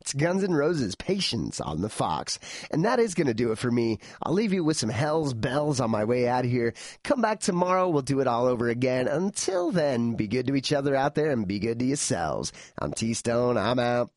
It's Guns N' Roses, Patience on the Fox. And that is going to do it for me. I'll leave you with some Hell's Bells on my way out of here. Come back tomorrow. We'll do it all over again. Until then, be good to each other out there and be good to yourselves. I'm T-Stone. I'm out.